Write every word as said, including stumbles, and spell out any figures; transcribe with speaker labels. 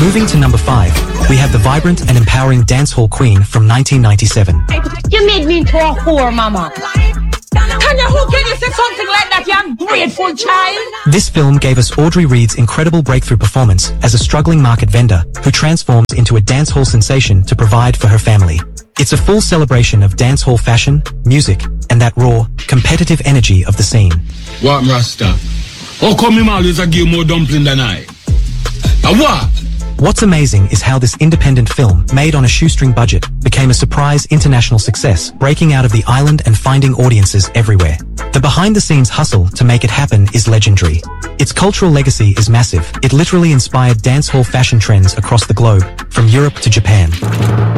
Speaker 1: Moving to number five, we have the vibrant and empowering dancehall queen from nineteen ninety-seven.
Speaker 2: You made me into a whore, mama. Tanya, who can you say something like that, you ungrateful child?
Speaker 1: This film gave us Audrey Reed's incredible breakthrough performance as a struggling market vendor who transforms into a dancehall sensation to provide for her family. It's a full celebration of dancehall fashion, music, and that raw, competitive energy of the scene.
Speaker 3: What, Rasta? How come him always a give more dumpling than I? A what?
Speaker 1: What's amazing is how this independent film, made on a shoestring budget, became a surprise international success, breaking out of the island and finding audiences everywhere. The behind-the-scenes hustle to make it happen is legendary. Its cultural legacy is massive. It literally inspired dancehall fashion trends across the globe, from Europe to Japan.